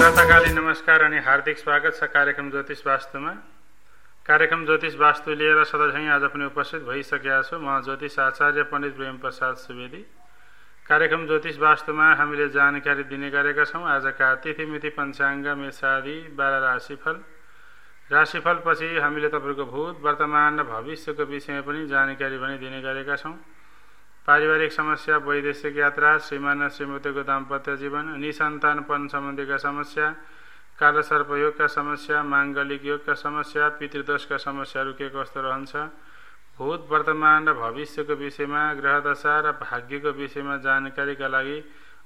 प्रातःकालीन नमस्कार अनि हार्दिक स्वागत छ कार्यक्रम ज्योतिष वास्तुमा। कार्यक्रम ज्योतिष वास्तु लिएर सधैँ आज पनि उपस्थित भइसकेका छु। म ज्योतिष आचार्य पण्डित प्रेम प्रसाद सुवेदी। कार्यक्रम ज्योतिष वास्तुमा हामीले जानकारी दिने गरेका छौँ। आजका तिथिमिति पञ्चाङ्ग मेषादि 12 राशिफल पछि हामीले तपाईको भूत वर्तमान र भविष्यको विषयमा पनि जानकारी पनि दिने गरेका छौँ। पारिवारिक समस्या, वैदेशिक यात्रा, श्रीमान र श्रीमतीको दाम्पत्य जीवन, निसन्तानपन सम्बन्धीका समस्या, कालसर्प योगका समस्या, माङ्गलिक योगका समस्या, पितृदोषका समस्याहरू के कस्तो रहन्छ, भूत वर्तमान र भविष्यको विषयमा, ग्रहदशा र भाग्यको विषयमा जानकारीका लागि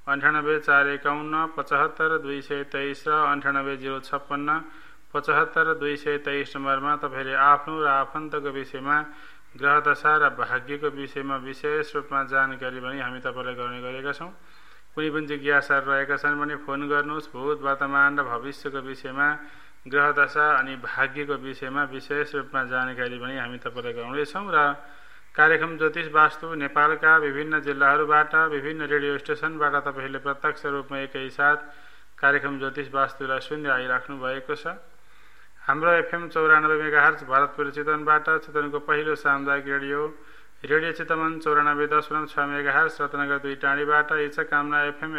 98 451 75 223 र 98 056 75 223 नम्बरमा तपाईले आफ्नो र आफन्तको विषयमा, ग्रहदशा र भाग्यको विषयमा विशेष रूपमा जानकारी पनि हामी तपाईलाई गर्ने गरेका छौँ। कुनै पनि जिज्ञासाहरू रहेका छन् भने फोन गर्नुहोस्। भूत वर्तमान र भविष्यको विषयमा, ग्रहदशा अनि भाग्यको विषयमा विशेष रूपमा जानकारी पनि हामी तपाईलाई गराउनेछौँ। र कार्यक्रम ज्योतिष वास्तु नेपालका विभिन्न जिल्लाहरूबाट, विभिन्न रेडियो स्टेसनबाट तपाईहरूले प्रत्यक्ष रूपमा एकैसाथ कार्यक्रम ज्योतिष वास्तुलाई सुन्दै आइराख्नु भएको छ। हाम्रो एफएम 94 मेगाहर्ज भरतपुर चितवनबाट, चितवनको पहिलो सामुदायिक radio Chitwan 94.6 megahertz, Ratnanagar 2 टाँडीबाट, इच्छाकामना FM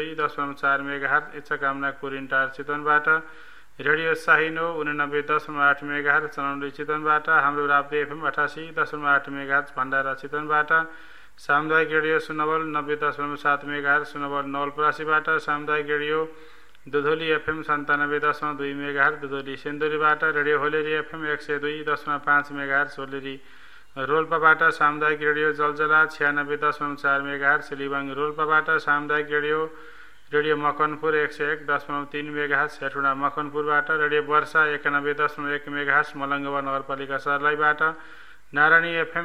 102.4 megahertz, इच्छाकामना Kurintar चितवनबाट, radio साहिनो 89.8 megahertz, Chanauli चितवनबाट, हाम्रो राप्ती एफएम 88.8 मेगाहर्ज, भण्डारा चितवनबाट, सामुदायिक रेडियो सुनवल 90.7 मेगाहर्ज, सुनवल नवलपरासीबाट, सामुदायिक radio दुधोली FM 97.2 megahertz, दुधोली सिन्धुलीबाट, radio होलेरी FM 102.5 megahertz, होलेरी रोल्पाबाट, सामुदायिक रेडियो जलजला 96.4 मेगाहर्ज, लिबाङ रोल्पाबाट, सामुदायिक radio Makanpur 101.3 megahertz, Hetauda मकनपुरबाट, radio वर्षा 91.1 मेगाहर्ज, मलङ्गवा नगरपालिका सर्लाहीबाट, नारायणी एफएम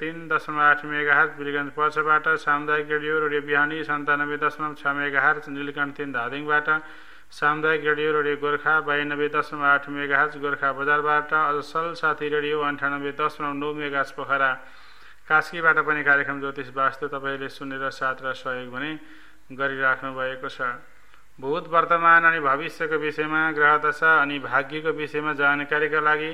103.8 मेगाहर्ज, बिरगञ्ज पर्साबाट, सामुदायिक रेडियो बिहानी 97.6 मेगाहर्ज, नीलकण्ठ 3 धादिङबाट, सामुदायिक रेडियो गोर्खा 92.8 मेगाहर्ज, गोर्खा बजारबाट, असल साथी रेडियो 98.9 मेगाहर्ज, पोखरा कास्कीबाट पनि कार्यक्रम ज्योतिष वास्तु तपाईले सुनेर साथ र सहयोग पनि गरिराख्नु भएको छ। भूत वर्तमान अनि भविष्यको विषयमा, ग्रहदशा अनि भाग्यको विषयमा जानकारीका लागि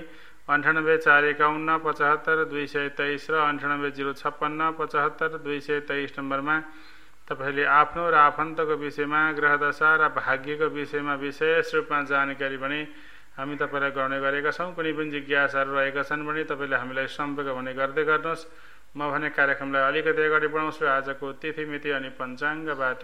98 451 75 223 र 98 056 75 223 नम्बरमा तपाईले आफ्नो र आफन्तको विषयमा, ग्रहदशा र भाग्यको विषयमा विशेष रूपमा जानकारी पनि हामी तपाईलाई गर्ने गरेका छौँ। कुनै पनि जिज्ञासाहरू रहेका छन् भने तपाईले हामीलाई सम्पर्क भने गर्दै गर्नुहोस्। म भने कार्यक्रमलाई अलिकति अगाडि बढाउँछु आजको तिथिमिति अनि पञ्चाङ्गबाट।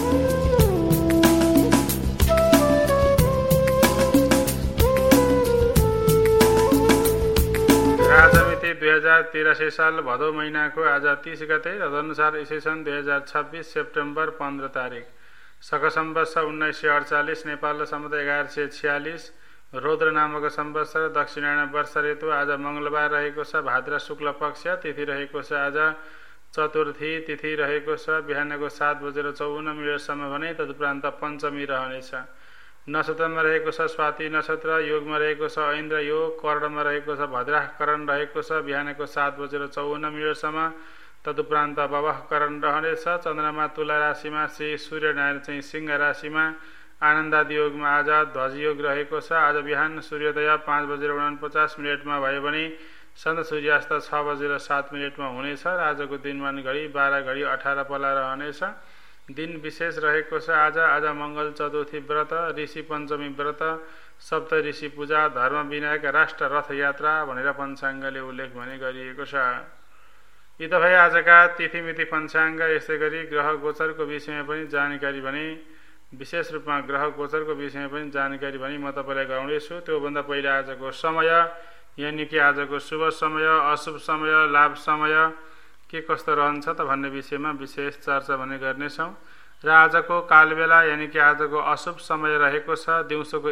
राजमिति 2083 साल भदौ महिनाको आज 30 गते, तदनुसार ईस्वीसन 2026 सेप्टेम्बर 15 तारिक, शक सम्वत्सर 1948, नेपाल सम्वत 1146, रौद्र नामक सम्वत्सर, दक्षिणायन वर्ष ऋतु। आज मंगलबार रहेको छ, भाद्र शुक्ल पक्ष, तिथि रहेको छ आज चतुर्थी, तिथि रहेको छ बिहानको 7:54 भने तदुपरान्त पञ्चमी रहनेछ। नक्षत्रमा रहेको छ स्वाति नक्षत्र, योगमा रहेको छ ऐन्द्र योग, कर्णमा रहेको छ भद्राह करण रहेको छ बिहानको 7:54 तदुपरान्त बवह करण रहनेछ। चन्द्रमा तुला राशिमा, श्री सूर्यनारायण चाहिँ सिंह राशिमा, आनन्दादि योगमा आज ध्वज योग रहेको छ। आज बिहान सूर्योदय 5:49 भयो भने सन्ध्या सूर्यास्त 6:07 हुनेछ। र आजको दिनमान घडी 12:18 रहनेछ। दिन विशेष रहेको छ आज मंगल चतुर्थी व्रत, ऋषि पञ्चमी व्रत, सप्त ऋषि पूजा, धर्म विनायक, राष्ट्र रथ यात्रा भनेर पञ्चाङ्गले उल्लेख भने गरिएको छ। यी त भए आजका तिथिमिति पञ्चाङ्ग। यसै गरी ग्रह गोचरको विषयमा पनि जानकारी भने विशेष रूपमा ग्रह गोचरको विषयमा पनि जानकारी भने म तपाईलाई गराउनेछु। त्योभन्दा पहिला आजको समय यानि कि आजको शुभ समय, अशुभ समय, लाभ समय के कस्तो रहन्छ त भन्ने विषयमा विशेष चर्चा भने गर्नेछौँ। र आजको कालबेला यानि कि आजको अशुभ समय रहेको छ दिउँसोको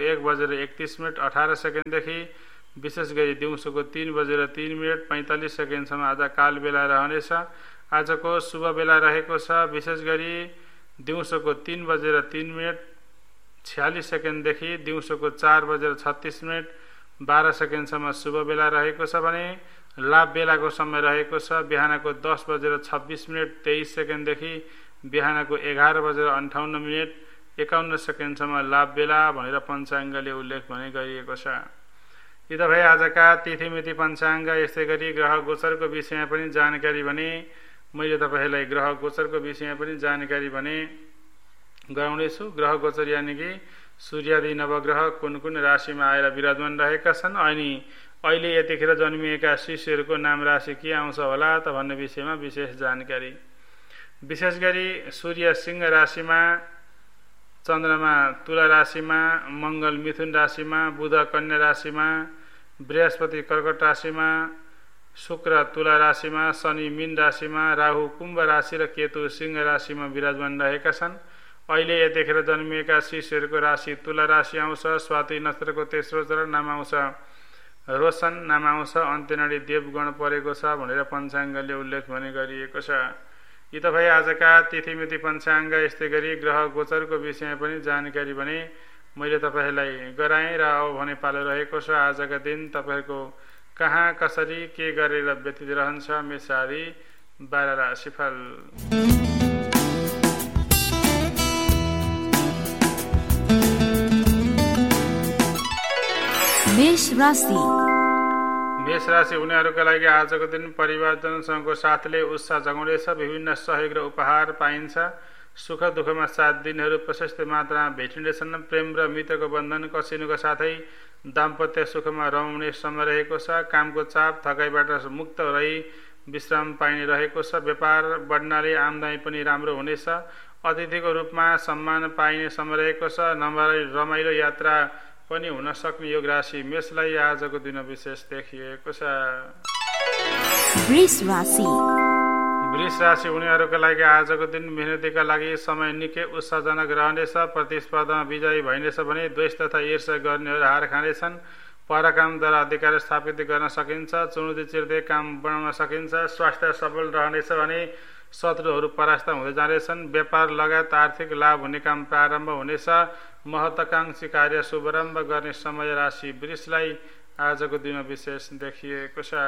1:31:18 देखि विशेष गरी दिउँसोको 3:03 45 आज कालबेला रहनेछ। आजको शुभ बेला रहेको छ विशेष गरी दिउँसोको 3:03 46 देखि दिउँसोको 4:36 12 शुभ बेला रहेको छ भने लाभ बेलाको समय रहेको छ बिहानको 10:26 23 देखि बिहानको 11:58 51 सेकेन्डसम्म लाभ बेला भनेर पञ्चाङ्गले उल्लेख भने गरिएको छ। यी त भए आजका तिथिमिति पञ्चाङ्ग। यस्तै गरी ग्रह गोचरको विषयमा पनि जानकारी भने मैले तपाईँलाई ग्रह गोचरको विषयमा पनि जानकारी भने गराउनेछु। ग्रह गोचर यानि कि सूर्यादि नवग्रह कुन कुन राशिमा आएर विराजमान रहेका छन् अनि अहिले यतिखेर जन्मिएका शिष्यहरूको नाम राशि के आउँछ होला त भन्ने विषयमा विशेष जानकारी। विशेष गरी सूर्य सिंह राशिमा, चन्द्रमा तुला राशिमा, मङ्गल मिथुन राशिमा, बुध कन्या राशिमा, बृहस्पति कर्कट राशिमा, शुक्र तुला राशिमा, शनि मीन राशिमा, राहु कुम्भ राशि र केतु सिंह राशिमा विराजमान रहेका छन्। अहिले यतिखेर जन्मिएका शिष्यहरूको राशि तुला राशि आउँछ। स्वाति नक्षत्रको तेस्रो चरण नाम आउँछ रोशन, नाम आउँछ अन्त्यनाडी देवगण परेको छ भनेर पञ्चाङ्गले उल्लेख भने गरिएको छ। यी त भए आजका तिथिमिति पञ्चाङ्ग। यस्तै गरी ग्रह गोचरको विषयमा पनि जानकारी भने मैले तपाईँलाई गराएँ र अब भने पालो रहेको छ आजका दिन तपाईँहरूको कहाँ कसरी के गरेर व्यतीत रहन्छ मेष आदि 12 राशिफल। मेष राशि उनीहरूका लागि आजको दिन परिवारजनसँगको साथले उत्साह जगाउनेछ। विभिन्न सहयोग र उपहार पाइन्छ। सुख दुःखमा साथ दिनेहरू प्रशस्त मात्रामा भेटिनेछन्। प्रेम र मित्रको बन्धन कसिनुको साथै दाम्पत्य सुखमा रमाउने समय रहेको छ। कामको चाप थकाइबाट मुक्त रही विश्राम पाइने रहेको छ। व्यापार बढ्नाले आम्दानी पनि राम्रो हुनेछ। अतिथिको रूपमा सम्मान पाइने समय रहेको छ। रमाइलो यात्रा पनि हुन सक्ने योग राशि मेषलाई आजको दिन विशेष देखिएको छ। वृष राशि उनीहरूका लागि आजको दिन मेहनतीका लागि समय निकै उत्साहजनक रहनेछ। प्रतिस्पर्धामा विजयी भइनेछ भने द्वेष तथा ईर्ष्या गर्नेहरू हार खानेछन्। परकामद्वारा अधिकार स्थापित गर्न सकिन्छ। चुनौती चिर्दै काम बनाउन सकिन्छ। स्वास्थ्य सबल रहनेछ भने शत्रुहरू परास्त हुँदै जानेछन्। व्यापार लगायत आर्थिक लाभ हुने काम प्रारम्भ हुनेछ। महत्वाकांक्षी कार्य शुभारम्भ गर्ने समय राशि वृषलाई आजको दिन विशेष देखिएको छ।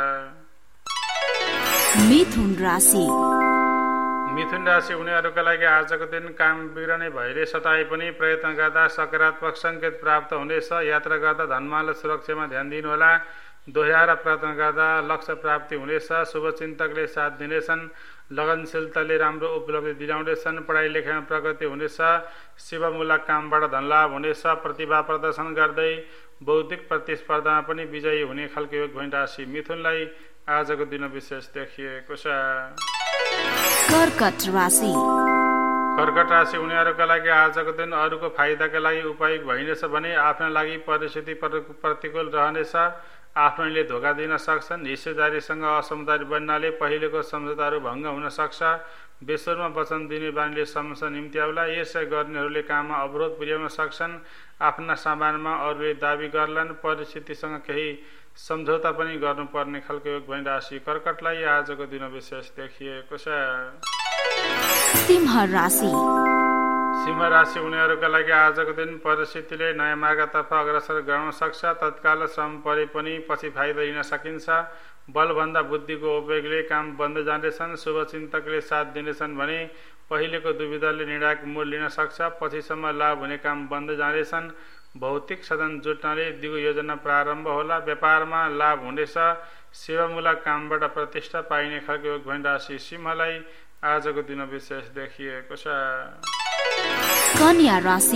मिथुन राशि उनीहरूका लागि आजको दिन काम बिग्रने भइले सताए पनि प्रयत्न गर्दा सकारात्मक सङ्केत प्राप्त हुनेछ। यात्रा गर्दा धनमाल सुरक्षामा ध्यान दिनुहोला। दोहोऱ्याएर प्रयत्न गर्दा लक्ष्य प्राप्ति हुनेछ। शुभचिन्तकले साथ दिनेछन्। लगनशीलताले राम्रो उपलब्धि दिलाउनेछन्। पढाइ लेखाइमा प्रगति हुनेछ। सेवामूलक कामबाट धनलाभ हुनेछ। प्रतिभा प्रदर्शन गर्दै बौद्धिक प्रतिस्पर्धामा पनि विजयी हुने खालको योग भइन् राशि मिथुनलाई आजको दिन विशेष देखिएको छ। कर्कट राशि उनीहरूका लागि आजको दिन अरूको फाइदाका लागि उपयोग भइनेछ भने आफ्ना लागि परिस्थिति प्रतिकूल रहनेछ। आफ्नैले धोका दिन सक्छन्। हिस्सेदारीसँग असमझदारी बन्नाले पहिलेको सम्झौताहरू भङ्ग हुन सक्छ। बेसरमा वचन दिने बानीले समस्या निम्त्याउला। ईर्ष्या गर्नेहरूले काममा अवरोध पुर्याउन सक्छन्। आफ्ना सामानमा अरूले दाबी गर्लान्। परिस्थितिसँग केही सम्झौता पनि गर्नुपर्ने खालको योग भइन् राशि कर्कटलाई आजको दिन विशेष देखिएको छ। सिंह राशि उनीहरूका लागि आजको दिन परिस्थितिले नयाँ मार्गतर्फ अग्रसर गराउन सक्छ। तत्काल श्रम परे पनि पछि फाइदा लिन सकिन्छ। बलभन्दा बुद्धिको उपयोगले काम बन्दै जानेछन्। शुभचिन्तकले साथ दिनेछन् भने पहिलेको दुविधाले निर्णायक मोड लिन सक्छ। पछिसम्म लाभ हुने काम बन्दै जानेछन्। भौतिक साधन जुट्नाले दिगो योजना प्रारम्भ होला। व्यापारमा लाभ हुनेछ। सेवामूलक कामबाट प्रतिष्ठा पाइने खालको योग भइन् राशि सिंहलाई आजको दिन विशेष देखिएको छ। कन्या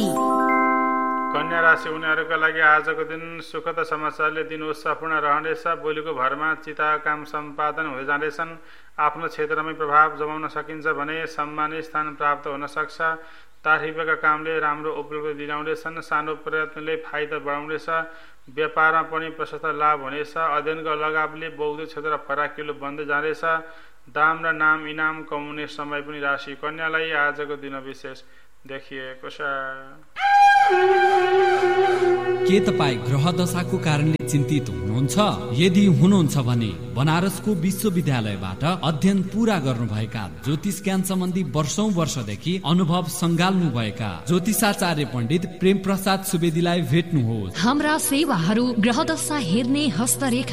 राशि उनीहरूका लागि आजको दिन सुखद समाचारले दिन उत्साहपूर्ण रहनेछ। बोलीको भरमा चिता काम सम्पादन हुँदै जानेछन्। आफ्नो क्षेत्रमै प्रभाव जमाउन सकिन्छ भने सम्मानित स्थान प्राप्त हुन सक्छ। तारिफका कामले राम्रो उपलब्धि दिलाउनेछन्। सानो प्रयत्नले फाइदा बढाउनेछ। व्यापारमा पनि प्रशस्त लाभ हुनेछ। अध्ययनको लगावले बौद्धिक क्षेत्र फराकिलो बन्दै जानेछ। दाम र नाम इनाम कमाउने समय पनि राशि कन्यालाई आजको दिन विशेष देखिएको छ। के तपाईँ ग्रह दशाको कारणले चिन्तित हुनुहुन्छ? यदि हुनुहुन्छ भने बनारसको विश्वविद्यालयबाट अध्ययन पूरा गर्नुभएका ज्योतिष ज्ञान सम्बन्धी वर्षौंदेखि अनुभव संगाल्नु भएका ज्योतिषाचार्य पण्डित प्रेम प्रसाद सुवेदीलाई भेट्नुहोस्। हाम्रा सेवाहरू ग्रह दशा हेर्ने, हस्तरेखा